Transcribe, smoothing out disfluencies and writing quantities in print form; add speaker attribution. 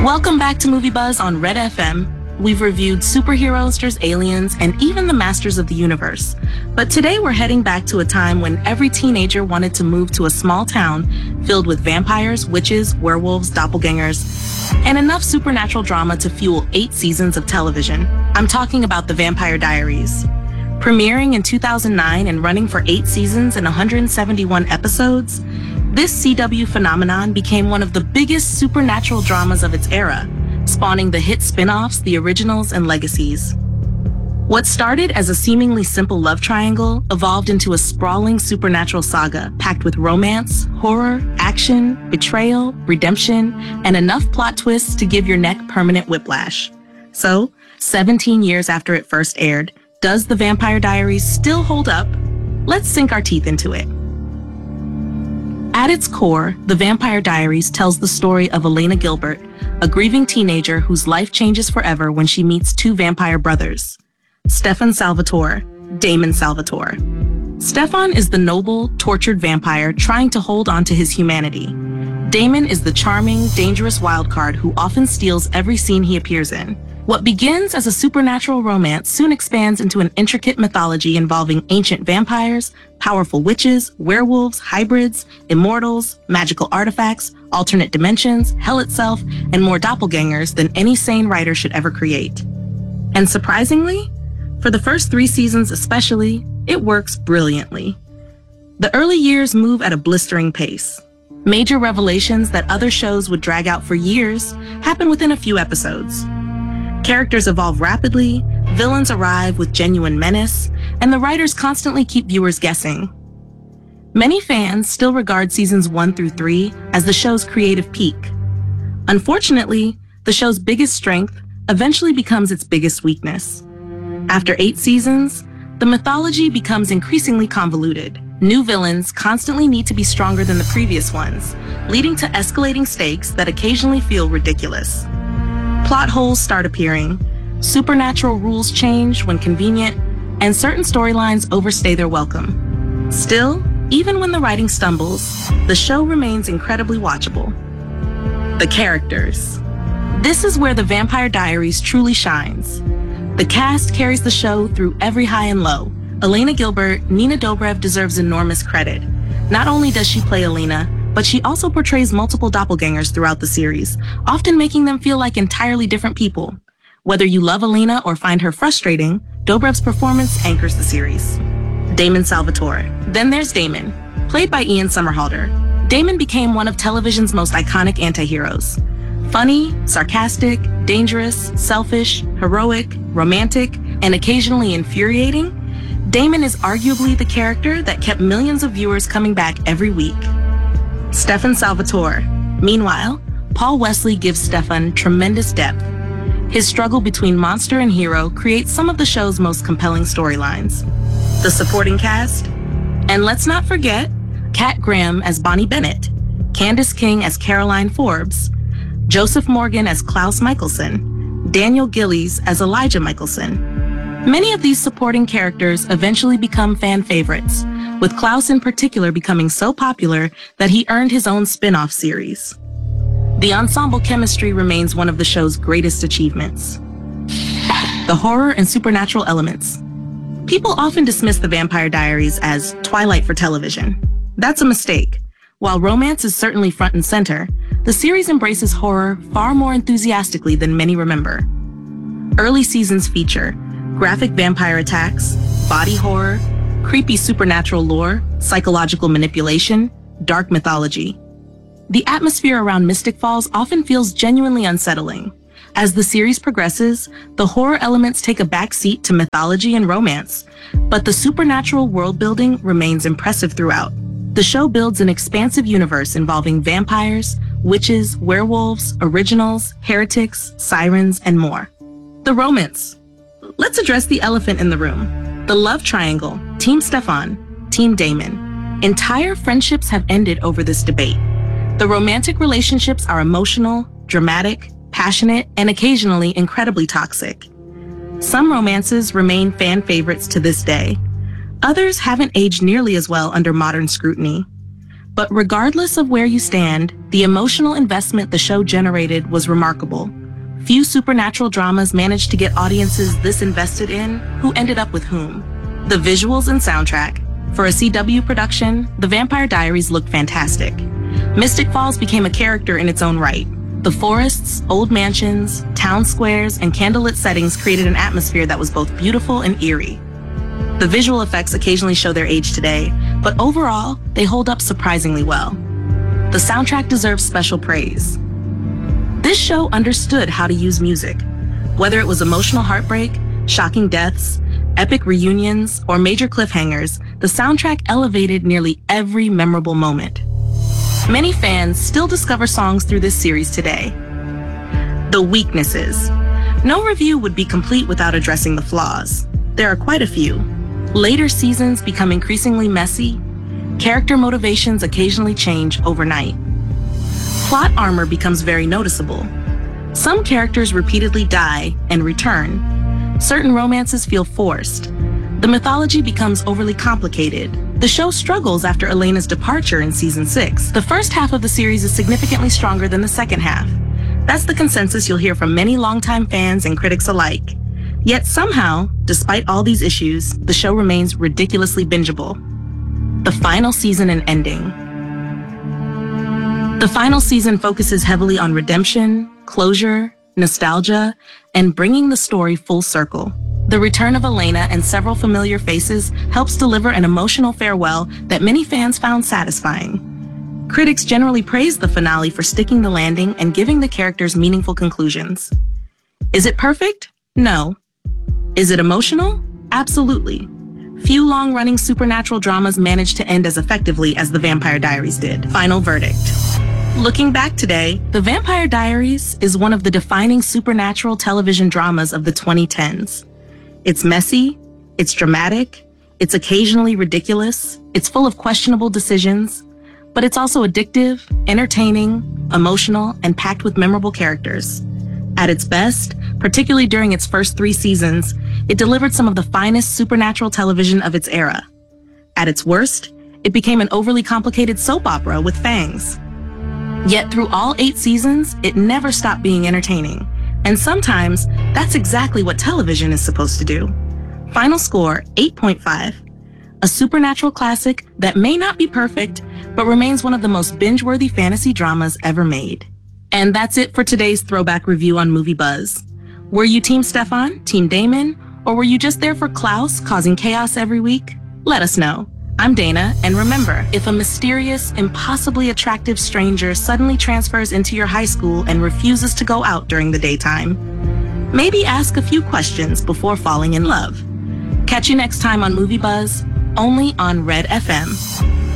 Speaker 1: Welcome back to Movie Buzz on Red FM. We've reviewed superheroes, aliens, and even the Masters of the Universe. But today we're heading back to a time when every teenager wanted to move to a small town filled with vampires, witches, werewolves, doppelgangers, and enough supernatural drama to fuel 8 seasons of television. I'm talking about The Vampire Diaries. Premiering in 2009 and running for 8 seasons and 171 episodes, this CW phenomenon became one of the biggest supernatural dramas of its era, spawning the hit spin-offs, the originals, and legacies. What started as a seemingly simple love triangle evolved into a sprawling supernatural saga packed with romance, horror, action, betrayal, redemption, and enough plot twists to give your neck permanent whiplash. So, 17 years after it first aired, does The Vampire Diaries still hold up? Let's sink our teeth into it. At its core, The Vampire Diaries tells the story of Elena Gilbert, a grieving teenager whose life changes forever when she meets 2 vampire brothers, Stefan Salvatore, Damon Salvatore. Stefan is the noble, tortured vampire trying to hold on to his humanity. Damon is the charming, dangerous wildcard who often steals every scene he appears in. What begins as a supernatural romance soon expands into an intricate mythology involving ancient vampires, powerful witches, werewolves, hybrids, immortals, magical artifacts, alternate dimensions, hell itself, and more doppelgangers than any sane writer should ever create. And surprisingly, for the first 3 seasons especially, it works brilliantly. The early years move at a blistering pace. Major revelations that other shows would drag out for years happen within a few episodes. Characters evolve rapidly, villains arrive with genuine menace, and the writers constantly keep viewers guessing. Many fans still regard seasons 1 through 3 as the show's creative peak. Unfortunately, the show's biggest strength eventually becomes its biggest weakness. After 8 seasons, the mythology becomes increasingly convoluted. New villains constantly need to be stronger than the previous ones, leading to escalating stakes that occasionally feel ridiculous. Plot holes start appearing, supernatural rules change when convenient, and certain storylines overstay their welcome. Still, even when the writing stumbles, the show remains incredibly watchable. The characters. This is where The Vampire Diaries truly shines. The cast carries the show through every high and low. Elena Gilbert, Nina Dobrev deserves enormous credit. Not only does she play Elena, but she also portrays multiple doppelgangers throughout the series, often making them feel like entirely different people. Whether you love Elena or find her frustrating, Dobrev's performance anchors the series. Damon Salvatore. Then there's Damon, played by Ian Somerhalder. Damon became one of television's most iconic anti-heroes. Funny, sarcastic, dangerous, selfish, heroic, romantic, and occasionally infuriating, Damon is arguably the character that kept millions of viewers coming back every week. Stefan Salvatore. Meanwhile, Paul Wesley gives Stefan tremendous depth. His struggle between monster and hero creates some of the show's most compelling storylines. The supporting cast? And let's not forget Kat Graham as Bonnie Bennett, Candace King as Caroline Forbes, Joseph Morgan as Klaus Michelson, Daniel Gillies as Elijah Michelson. Many of these supporting characters eventually become fan favorites, with Klaus in particular becoming so popular that he earned his own spin-off series. The ensemble chemistry remains one of the show's greatest achievements. The horror and supernatural elements. People often dismiss The Vampire Diaries as Twilight for television. That's a mistake. While romance is certainly front and center, the series embraces horror far more enthusiastically than many remember. Early seasons feature graphic vampire attacks, body horror, creepy supernatural lore, psychological manipulation, dark mythology. The atmosphere around Mystic Falls often feels genuinely unsettling. As the series progresses, the horror elements take a backseat to mythology and romance, but the supernatural world building remains impressive throughout. The show builds an expansive universe involving vampires, witches, werewolves, originals, heretics, sirens, and more. The romance. Let's address the elephant in the room. The love triangle, Team Stefan, Team Damon. Entire friendships have ended over this debate. The romantic relationships are emotional, dramatic, passionate, and occasionally incredibly toxic. Some romances remain fan favorites to this day. Others haven't aged nearly as well under modern scrutiny. But regardless of where you stand, The emotional investment the show generated was remarkable. Few supernatural dramas managed to get audiences this invested in who ended up with whom. The visuals and soundtrack. For a CW production, The Vampire Diaries looked fantastic. Mystic Falls became a character in its own right. The forests, old mansions, town squares, and candlelit settings created an atmosphere that was both beautiful and eerie. The visual effects occasionally show their age today, but overall, they hold up surprisingly well. The soundtrack deserves special praise. This show understood how to use music. Whether it was emotional heartbreak, shocking deaths, epic reunions, or major cliffhangers, the soundtrack elevated nearly every memorable moment. Many fans still discover songs through this series today. The weaknesses. No review would be complete without addressing the flaws. There are quite a few. Later seasons become increasingly messy. Character motivations occasionally change overnight. Plot armor becomes very noticeable. Some characters repeatedly die and return. Certain romances feel forced. The mythology becomes overly complicated. The show struggles after Elena's departure in season 6. The first half of the series is significantly stronger than the second half. That's the consensus you'll hear from many longtime fans and critics alike. Yet somehow, despite all these issues, the show remains ridiculously bingeable. The final season and ending. The final season focuses heavily on redemption, closure, nostalgia, and bringing the story full circle. The return of Elena and several familiar faces helps deliver an emotional farewell that many fans found satisfying. Critics generally praise the finale for sticking the landing and giving the characters meaningful conclusions. Is it perfect? No. Is it emotional? Absolutely. Few long-running supernatural dramas managed to end as effectively as The Vampire Diaries did. Final verdict. Looking back today, The Vampire Diaries is one of the defining supernatural television dramas of the 2010s. It's messy, it's dramatic, it's occasionally ridiculous, it's full of questionable decisions, but it's also addictive, entertaining, emotional, and packed with memorable characters. At its best, particularly during its first 3 seasons, it delivered some of the finest supernatural television of its era. At its worst, it became an overly complicated soap opera with fangs. Yet through all 8 seasons, it never stopped being entertaining. And sometimes, that's exactly what television is supposed to do. Final score, 8.5. A supernatural classic that may not be perfect, but remains one of the most binge-worthy fantasy dramas ever made. And that's it for today's throwback review on Movie Buzz. Were you Team Stefan, Team Damon, or were you just there for Klaus, causing chaos every week? Let us know. I'm Dana, and remember, if a mysterious, impossibly attractive stranger suddenly transfers into your high school and refuses to go out during the daytime, maybe ask a few questions before falling in love. Catch you next time on Movie Buzz, only on Red FM.